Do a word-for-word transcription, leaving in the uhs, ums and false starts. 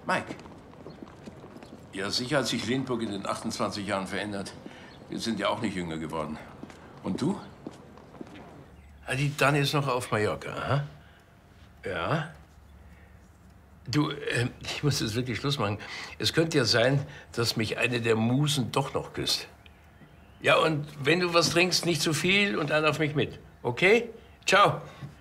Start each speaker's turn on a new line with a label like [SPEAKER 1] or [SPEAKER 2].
[SPEAKER 1] Mike. Ja, sicher hat sich Lindburg in den achtundzwanzig Jahren verändert. Wir sind ja auch nicht jünger geworden. Und du? Ah, die Dani ist noch auf Mallorca, aha. Ja. Du, äh, ich muss jetzt wirklich Schluss machen. Es könnte ja sein, dass mich eine der Musen doch noch küsst. Ja, und wenn du was trinkst, nicht zu viel und dann auf mich mit. Okay? Ciao.